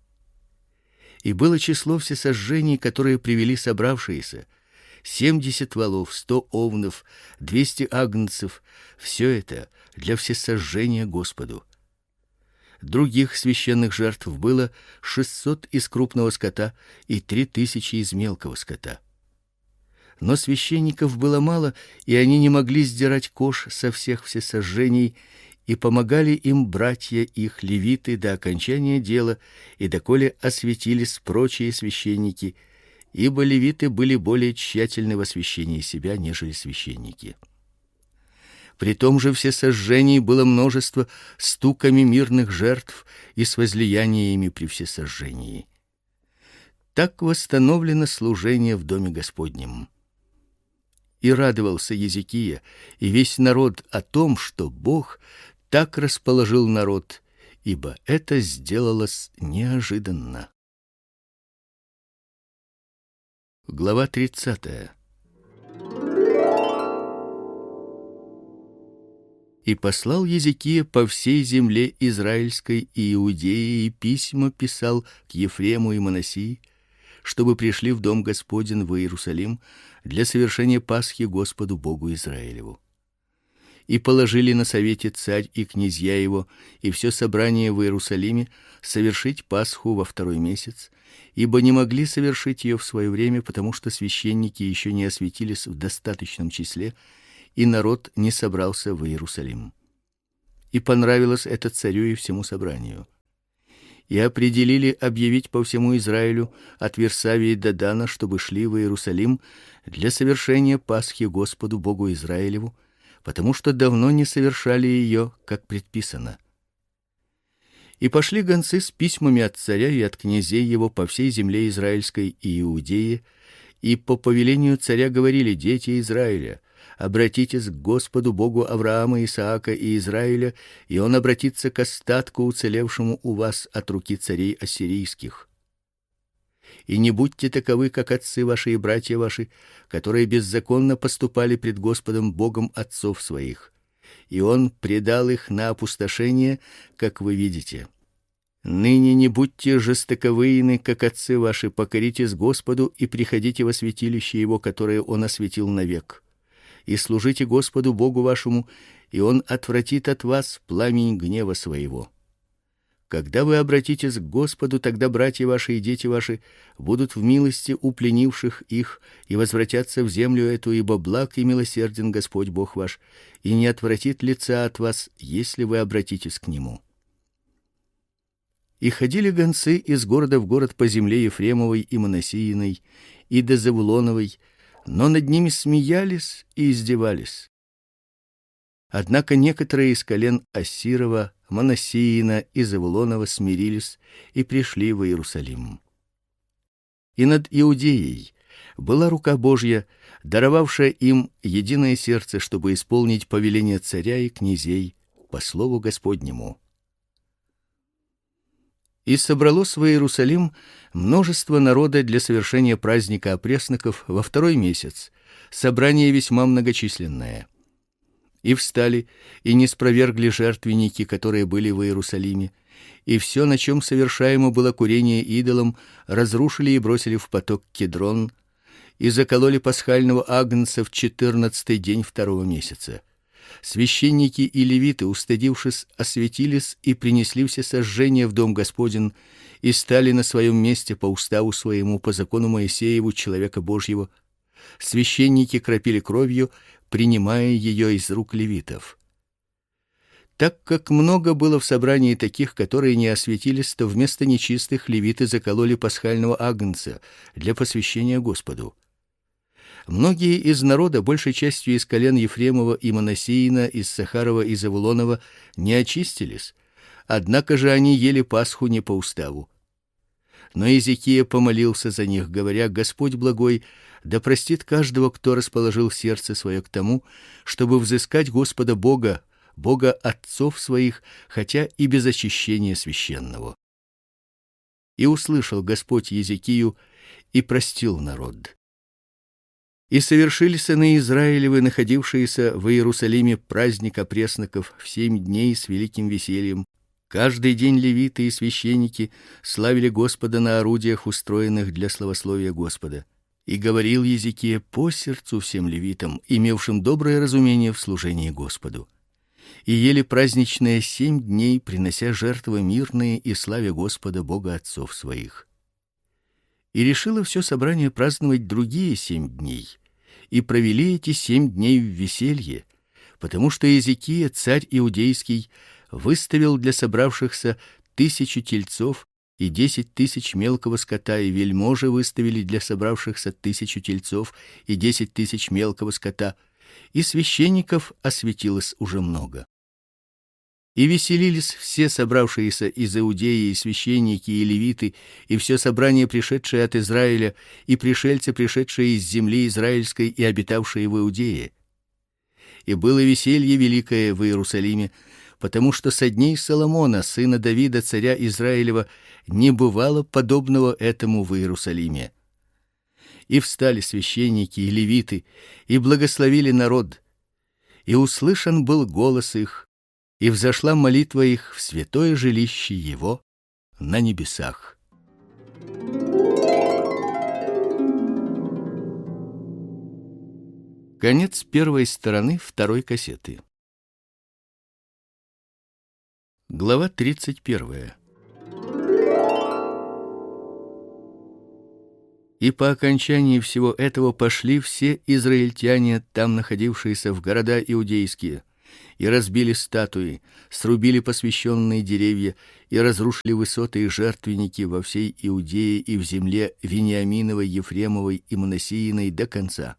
И было число всесожжений, которые привели собравшиеся: семьдесят волов, сто овнов, двести агнцев, все это для всесожжения Господу. Других священных жертв было шестьсот из крупного скота и три тысячи из мелкого скота. Но священников было мало, и они не могли сдирать кож со всех всесожжений, и помогали им братья их левиты до окончания дела, и доколе осветились прочие священники, ибо левиты были более тщательны в освящении себя, нежели священники. При том же всесожжений было множество стуками мирных жертв и с возлияниями при всесожжении. Так восстановлено служение в доме Господнем. И радовался Иезекия и весь народ о том, что Бог так расположил народ, ибо это сделалось неожиданно. Глава тридцатая. И послал Иезекия по всей земле израильской и Иудеи, и письма писал к Ефрему и Манассии, чтобы пришли в дом Господень в Иерусалим для совершения Пасхи Господу Богу Израилеву. И положили на совете царь и князья его и все собрание в Иерусалиме совершить Пасху во второй месяц, ибо не могли совершить ее в свое время, потому что священники еще не осветились в достаточном числе, и народ не собрался в Иерусалим. И понравилось это царю и всему собранию. И определили объявить по всему Израилю от Вирсавии до Дана, чтобы шли в Иерусалим для совершения Пасхи Господу Богу Израилеву, потому что давно не совершали ее, как предписано. И пошли гонцы с письмами от царя и от князей его по всей земле израильской и Иудее, и по повелению царя говорили: дети Израиля, обратитесь к Господу Богу Авраама, Исаака и Израиля, и он обратится к остатку уцелевшему у вас от руки царей ассирийских. И не будьте таковы, как отцы ваши и братья ваши, которые беззаконно поступали пред Господом Богом отцов своих, и он предал их на опустошение, как вы видите. Ныне не будьте жестоковыйны, как отцы ваши, покоритесь Господу и приходите во святилище его, которое он осветил навек. И служите Господу Богу вашему, и он отвратит от вас пламень гнева своего. Когда вы обратитесь к Господу, тогда братья ваши и дети ваши будут в милости у пленивших их и возвратятся в землю эту, ибо благ и милосерден Господь Бог ваш, и не отвратит лица от вас, если вы обратитесь к нему. И ходили гонцы из города в город по земле Ефремовой и Манассииной и до Завулоновой, но над ними смеялись и издевались. Однако некоторые из колен Ассирова, Манассиина и Завулонова смирились и пришли в Иерусалим. И над Иудеей была рука Божья, даровавшая им единое сердце, чтобы исполнить повеление царя и князей по слову Господнему. И собралось в Иерусалим множество народа для совершения праздника опресноков во второй месяц, собрание весьма многочисленное. И встали, и не спровергли жертвенники, которые были в Иерусалиме, и все, на чем совершаемо было курение идолам, разрушили и бросили в поток Кедрон, и закололи пасхального агнца в четырнадцатый день второго месяца. Священники и левиты, устыдившись, осветились и принесли все сожжения в дом Господень и стали на своем месте по уставу своему, по закону Моисееву, человека Божьего. Священники кропили кровью, принимая ее из рук левитов. Так как много было в собрании таких, которые не осветились, то вместо нечистых левиты закололи пасхального агнца для посвящения Господу. Многие из народа, большей частью из колен Ефремова и Манассиина, из Сахарова и Завулонова, не очистились, однако же они ели Пасху не по уставу. Но Иезекия помолился за них, говоря: Господь благой, да простит каждого, кто расположил сердце свое к тому, чтобы взыскать Господа Бога, Бога отцов своих, хотя и без очищения священного. И услышал Господь Иезекию и простил народ. И совершили сыны Израилевы, находившиеся в Иерусалиме, праздник опресноков в семь дней с великим весельем. Каждый день левиты и священники славили Господа на орудиях, устроенных для славословия Господа. И говорил Иезекия по сердцу всем левитам, имевшим доброе разумение в служении Господу. И ели праздничные семь дней, принося жертвы мирные и славя Господа Бога отцов своих. И решило все собрание праздновать другие семь дней, и провели эти семь дней в веселье, потому что Иезекия, царь иудейский, выставил для собравшихся тысячу тельцов и десять тысяч мелкого скота, и вельможи выставили для собравшихся тысячу тельцов и десять тысяч мелкого скота, и священников осветилось уже много. И веселились все собравшиеся из Иудеи, и священники, и левиты, и все собрание, пришедшее от Израиля, и пришельцы, пришедшие из земли израильской и обитавшие в Иудее. И было веселье великое в Иерусалиме, потому что со дней Соломона, сына Давида, царя Израилева, не бывало подобного этому в Иерусалиме. И встали священники и левиты, и благословили народ, и услышан был голос их, и взошла молитва их в святое жилище его на небесах. Конец первой стороны второй кассеты. Глава тридцать первая. И по окончании всего этого пошли все израильтяне, там находившиеся в города иудейские, и разбили статуи, срубили посвященные деревья и разрушили высоты и жертвенники во всей Иудее и в земле Вениаминовой, Ефремовой и Манассеиной до конца.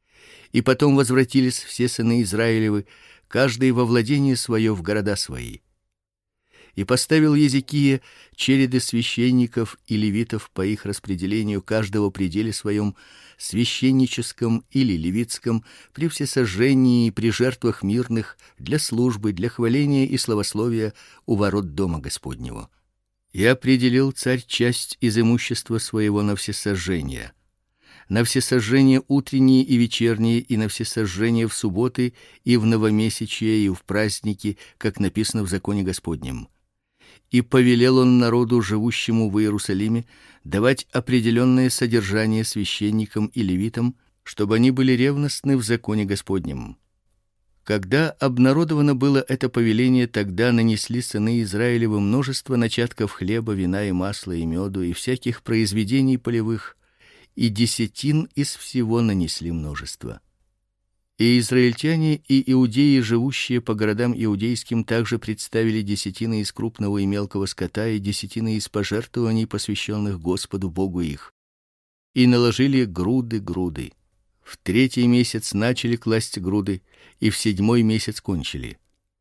И потом возвратились все сыны Израилевы, каждый во владение свое в города свои. И поставил Езекия череды священников и левитов по их распределению, каждого в пределе своем, священническом или левитском, при всесожжении и при жертвах мирных, для службы, для хваления и славословия у ворот дома Господнего. И определил царь часть из имущества своего на всесожжения, на всесожжения утренние и вечерние, и на всесожжения в субботы и в новомесячие и в праздники, как написано в законе Господнем. И повелел он народу, живущему в Иерусалиме, давать определенное содержание священникам и левитам, чтобы они были ревностны в законе Господнем. Когда обнародовано было это повеление, тогда нанесли сыны Израилевы множество начатков хлеба, вина и масла и меду и всяких произведений полевых, и десятин из всего нанесли множество. И израильтяне и иудеи, живущие по городам иудейским, также представили десятины из крупного и мелкого скота и десятины из пожертвований, посвященных Господу Богу их, и наложили груды груды. В третий месяц начали класть груды, и в седьмой месяц кончили.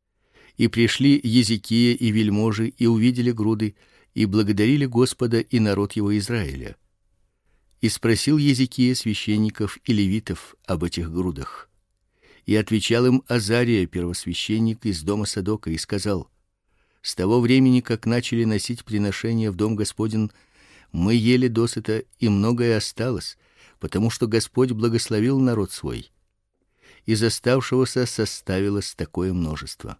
И пришли Езекия и вельможи и увидели груды, и благодарили Господа и народ его Израиля. И спросил Езекия священников и левитов об этих грудах. И отвечал им Азария, первосвященник из дома Садока, и сказал: с того времени, как начали носить приношения в дом Господень, мы ели досыта, и многое осталось, потому что Господь благословил народ свой. Из оставшегося составилось такое множество.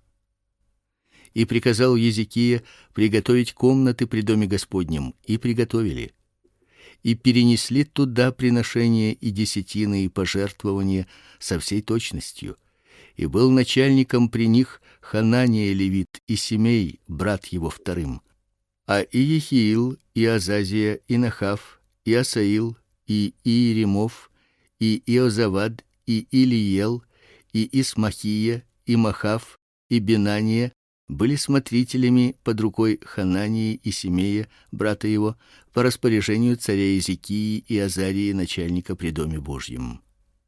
И приказал Езекия приготовить комнаты при доме Господнем, и приготовили. И перенесли туда приношения и десятины и пожертвования со всей точностью. И был начальником при них Ханания левит и Семей, брат его вторым. А и Ехиил, и Азазия, и Нахав, и Асаил, и Иеремов, и Иозавад, и Илиел, и Исмахия, и Махав, и Бенания были смотрителями под рукой Ханании и Семея, брата его, по распоряжению царя Езекии и Азарии, начальника при доме Божьем.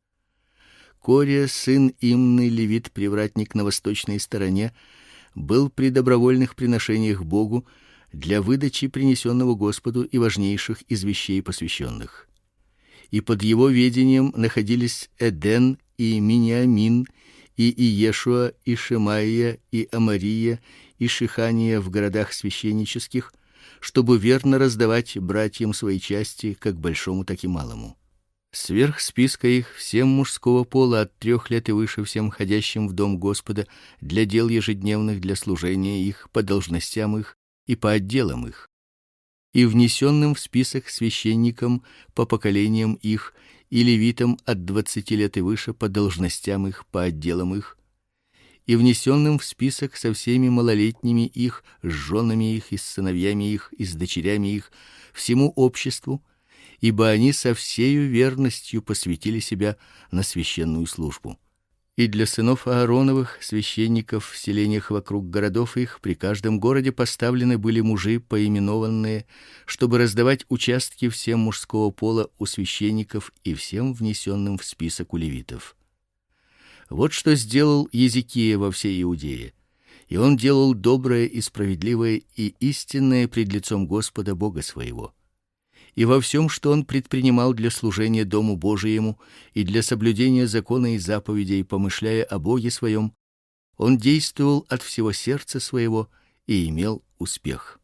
Кория, сын Имны, левит, привратник на восточной стороне, был при добровольных приношениях Богу для выдачи принесенного Господу и важнейших из вещей посвященных. И под его ведением находились Эден и Миниамин, и Иешуа, и Шемаия, и Амария, и Шихания в городах священнических, чтобы верно раздавать братьям свои части, как большому, так и малому. Сверх списка их всем мужского пола от трех лет и выше, всем ходящим в дом Господа для дел ежедневных, для служения их, по должностям их и по отделам их, и внесенным в список священникам по поколениям их и левитам от двадцати лет и выше по должностям их, по отделам их, и внесенным в список со всеми малолетними их, с женами их и с сыновьями их и с дочерями их, всему обществу, ибо они со всею верностью посвятили себя на священную службу. И для сынов Аароновых, священников в селениях вокруг городов их, при каждом городе поставлены были мужи поименованные, чтобы раздавать участки всем мужского пола у священников и всем внесенным в список у левитов. Вот что сделал Езекия во всей Иудее. И он делал доброе и справедливое и истинное пред лицом Господа Бога своего. И во всем, что он предпринимал для служения дому Божиему и для соблюдения закона и заповедей, помышляя о Боге своем, он действовал от всего сердца своего и имел успех.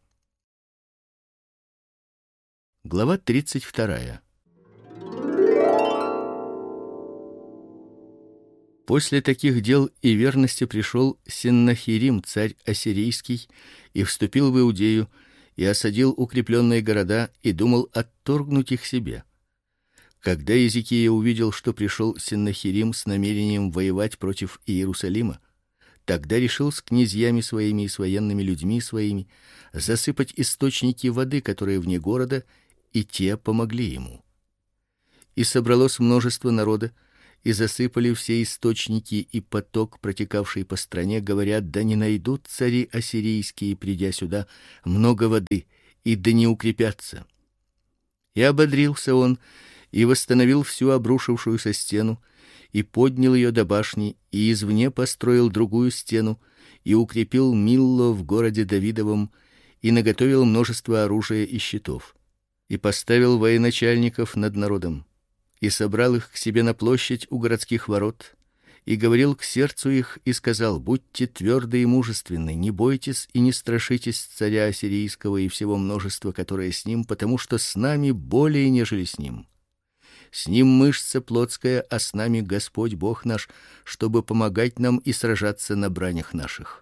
Глава тридцать вторая. После таких дел и верности пришел Сеннахирим, царь ассирийский, и вступил в Иудею, и осадил укрепленные города, и думал отторгнуть их себе. Когда Езекия увидел, что пришел Сеннахирим с намерением воевать против Иерусалима, Тогда решил с князьями своими и с военными людьми своими засыпать источники воды, которые вне города, и те помогли ему. И собралось множество народа, и засыпали все источники и поток, протекавший по стране, говорят: да не найдут цари ассирийские, придя сюда, много воды, и да не укрепятся. И ободрился он, и восстановил всю обрушившуюся стену, и поднял ее до башни, и извне построил другую стену, и укрепил Милло в городе Давидовом, и наготовил множество оружия и щитов, и поставил военачальников над народом, и собрал их к себе на площадь у городских ворот, и говорил к сердцу их и сказал: будьте тверды и мужественны, не бойтесь и не страшитесь царя ассирийского и всего множества, которое с ним, потому что с нами более, нежели с ним. С ним мышца плотская, а с нами Господь Бог наш, чтобы помогать нам и сражаться на бранях наших.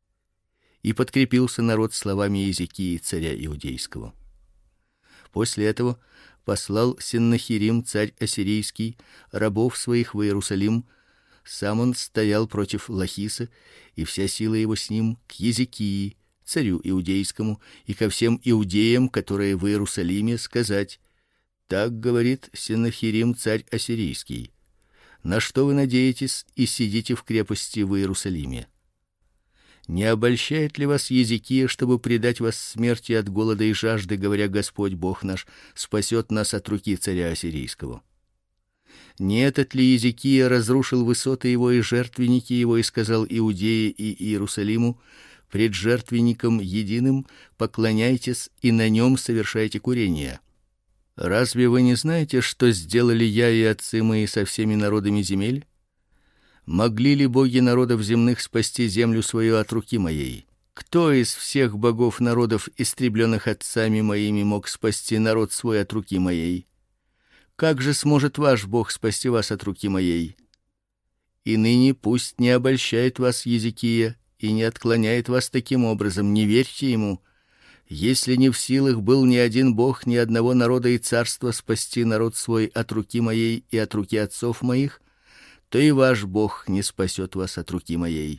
И подкрепился народ словами Иезекии царя иудейского. После этого послал Сеннахирим царь ассирийский рабов своих в Иерусалим. Сам он стоял против Лахиса, и вся сила его с ним, к Иезекии царю иудейскому и ко всем иудеям, которые в Иерусалиме, сказать: так говорит Сеннахирим царь ассирийский: на что вы надеетесь и сидите в крепости в Иерусалиме? Не обольщает ли вас Иезекия, чтобы предать вас смерти от голода и жажды, говоря: Господь Бог наш спасет нас от руки царя ассирийского? Не этот ли Иезекия разрушил высоты его и жертвенники его и сказал Иудее и Иерусалиму: пред жертвенником единым поклоняйтесь и на нем совершайте курение? Разве вы не знаете, что сделали я и отцы мои со всеми народами земель? Могли ли боги народов земных спасти землю свою от руки моей? Кто из всех богов народов, истребленных отцами моими, мог спасти народ свой от руки моей? Как же сможет ваш Бог спасти вас от руки моей? И ныне пусть не обольщает вас Иезекия и не отклоняет вас таким образом, не верьте ему. Если не в силах был ни один бог ни одного народа и царства спасти народ свой от руки моей и от руки отцов моих, то и ваш Бог не спасет вас от руки моей.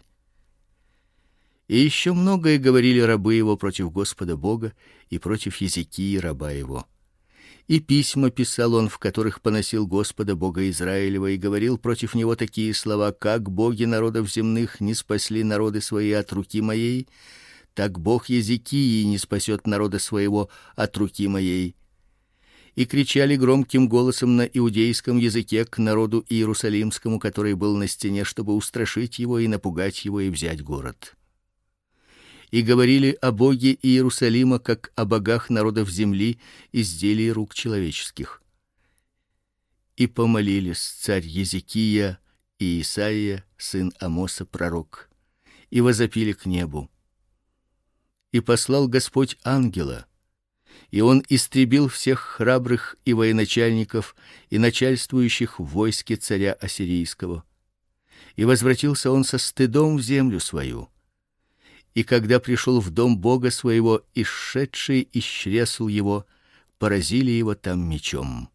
И еще многое говорили рабы его против Господа Бога и против Иезекии раба его. И письма писал он, в которых поносил Господа Бога Израилева и говорил против него такие слова: как боги народов земных не спасли народы свои от руки моей, так Бог Иезекии не спасет народа своего от руки моей. И кричали громким голосом на иудейском языке к народу иерусалимскому, который был на стене, чтобы устрашить его и напугать его и взять город. И говорили о Боге Иерусалима, как о богах народов земли, изделий рук человеческих. И помолились царь Иезекия и Исаия сын Амоса пророк, и возопили к небу. И послал Господь ангела, и он истребил всех храбрых и военачальников и начальствующих в войске царя ассирийского. И возвратился он со стыдом в землю свою. И когда пришел в дом Бога своего, исшедшие исчресл его, поразили его там мечом.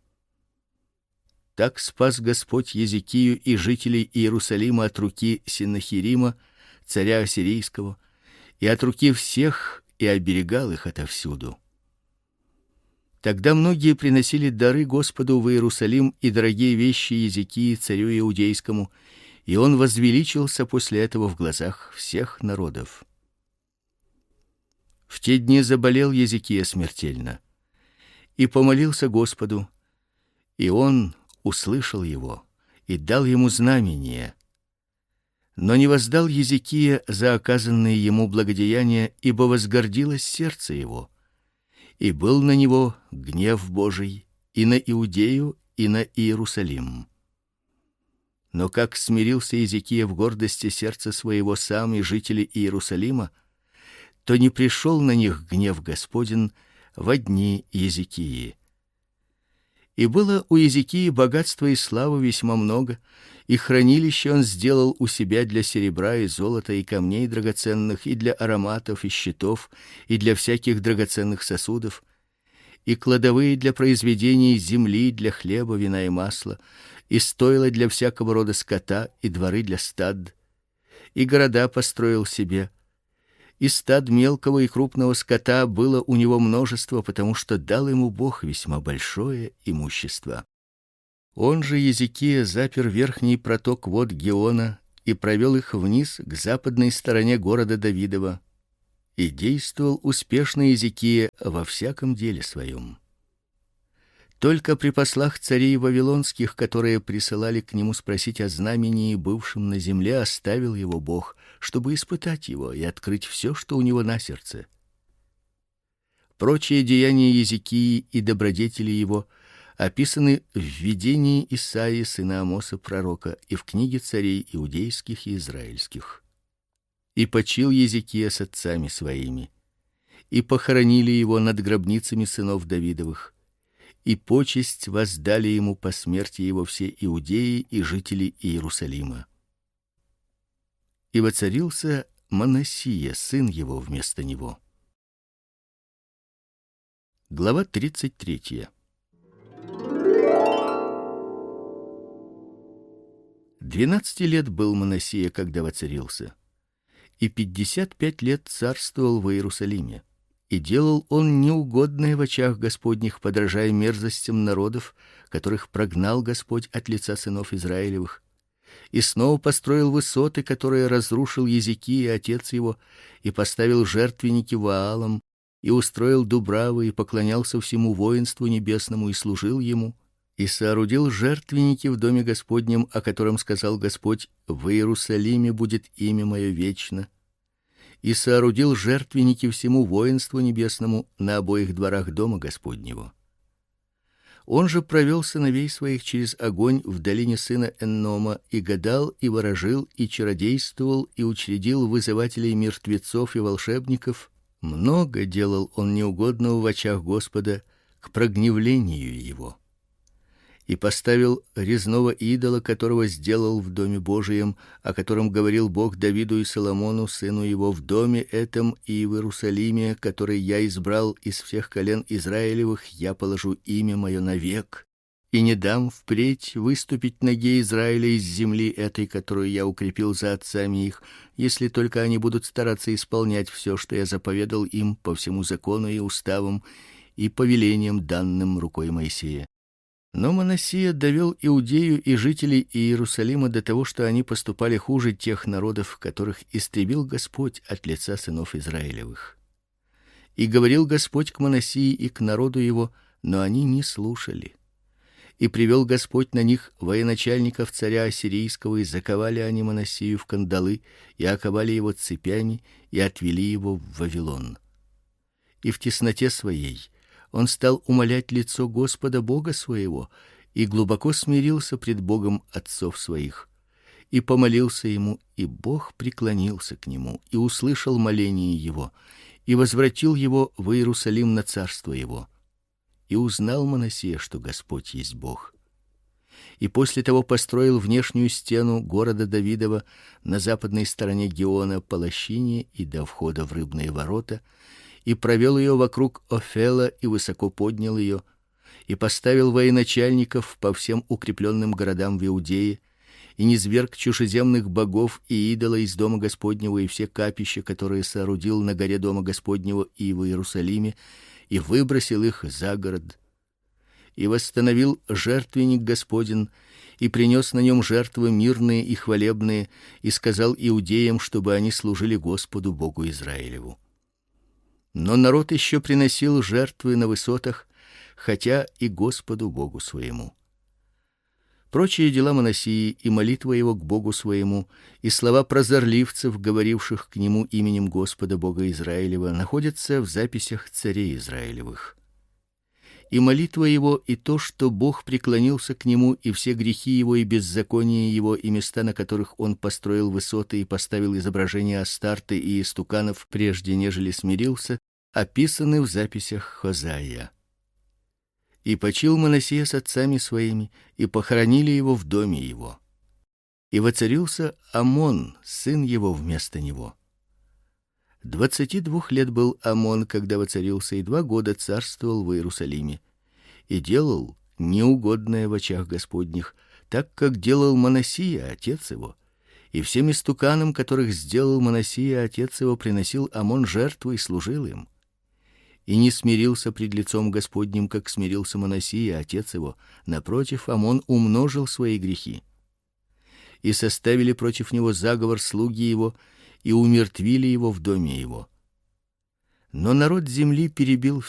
Так спас Господь Иезекию и жителей Иерусалима от руки Сеннахирима царя ассирийского, и от руки всех, и оберегал их отовсюду. Тогда многие приносили дары Господу в Иерусалим и дорогие вещи Иезекии царю иудейскому, и он возвеличился после этого в глазах всех народов. В те дни заболел Иезекия смертельно, и помолился Господу, и он услышал его и дал ему знамение. Но не воздал Иезекия за оказанные ему благодеяния, ибо возгордилось сердце его, и был на него гнев Божий и на Иудею, и на Иерусалим. Но как смирился Иезекия в гордости сердца своего сам и жители Иерусалима, то не пришел на них гнев Господень во дни Иезекии. И было у Иезекии богатства и славы весьма много, и хранилище он сделал у себя для серебра и золота и камней драгоценных, и для ароматов и щитов, и для всяких драгоценных сосудов, и кладовые для произведений земли, для хлеба, вина и масла, и стойла для всякого рода скота, и дворы для стад. и города построил себе. И стад мелкого и крупного скота было у него множество, потому что дал ему Бог весьма большое имущество. Он же Езекия запер верхний проток вод Геона и провел их вниз к западной стороне города Давидова. И действовал успешно Езекия во всяком деле своем. Только при послах царей вавилонских, которые присылали к нему спросить о знамении, бывшем на земле, оставил его Бог, чтобы испытать его и открыть все, что у него на сердце. Прочие деяния Езекии и добродетели его описаны в видении Исаии сына Амоса пророка и в книге царей иудейских и израильских. И почил Езекия с отцами своими, и похоронили его над гробницами сынов Давидовых. И почесть воздали ему по смерти его все иудеи и жители Иерусалима. И воцарился Манассия, сын его, вместо него. Глава тридцать третья. Двенадцати лет был Манассия, когда воцарился, и пятьдесят пять лет царствовал в Иерусалиме. И делал он неугодное в очах Господних, подражая мерзостям народов, которых прогнал Господь от лица сынов Израилевых. И снова построил высоты, которые разрушил Езекия отец его, и поставил жертвенники Ваалам, и устроил дубравы, и поклонялся всему воинству небесному и служил ему, и соорудил жертвенники в доме Господнем, о котором сказал Господь: в Иерусалиме будет имя мое вечно. И соорудил жертвенники всему воинству небесному на обоих дворах дома Господнего. Он же провел сыновей своих через огонь в долине сына Эннома, и гадал, и ворожил, и чародействовал, и учредил вызывателей мертвецов и волшебников. Много делал он неугодного в очах Господа к прогневлению его. И поставил резного идола, которого сделал в доме Божием, о котором говорил Бог Давиду и Соломону сыну его: в доме этом и в Иерусалиме, который я избрал из всех колен Израилевых, я положу имя мое навек, и не дам впредь выступить ноге Израиля из земли этой, которую я укрепил за отцами их, если только они будут стараться исполнять все, что я заповедал им по всему закону и уставам и повелениям, данным рукой Моисея. Но Манассия довел Иудею и жителей Иерусалима до того, что они поступали хуже тех народов, которых истребил Господь от лица сынов Израилевых. И говорил Господь к Манассии и к народу его, но они не слушали. И привел Господь на них военачальников царя ассирийского, и заковали они Манассию в кандалы, и оковали его цепями, и отвели его в Вавилон. И в тесноте своей он стал умолять лицо Господа Бога своего, и глубоко смирился пред Богом отцов своих, и помолился ему, и Бог преклонился к нему и услышал моление его, и возвратил его в Иерусалим на царство его. И узнал Манассия, что Господь есть Бог. И после того построил внешнюю стену города Давидова на западной стороне Геона по лощине и до входа в рыбные ворота, и провел ее вокруг Офела и высоко поднял ее, и поставил военачальников по всем укрепленным городам в Иудее, и низверг чужеземных богов и идола из дома Господнего и все капища, которые соорудил на горе дома Господнего и в Иерусалиме, и выбросил их за город. И восстановил жертвенник Господень, и принес на нем жертвы мирные и хвалебные, и сказал иудеям, чтобы они служили Господу Богу Израилеву. Но народ еще приносил жертвы на высотах, хотя и Господу Богу своему. Прочие дела Манассии и молитва его к Богу своему, и слова прозорливцев, говоривших к нему именем Господа Бога Израилева, находятся в записях царей Израилевых. И молитва его, и то, что Бог преклонился к нему, и все грехи его и беззакония его, и места, на которых он построил высоты и поставил изображения Астарты и истуканов, прежде нежели смирился, описаны в записях Хозаия. И почил Манассия с отцами своими, и похоронили его в доме его. И воцарился Амон, сын его, вместо него. Двадцати двух лет был Амон, когда воцарился, и два года царствовал в Иерусалиме, и делал неугодное в очах Господних, так как делал Манассия отец его, И всем истуканам, которых сделал Манасия отец его, приносил Амон жертвы и служил им. И не смирился пред лицом Господним, как смирился Манасия отец его, напротив, Амон умножил свои грехи. И составили против него заговор слуги его, и умертвили его в доме его. Но народ земли перебил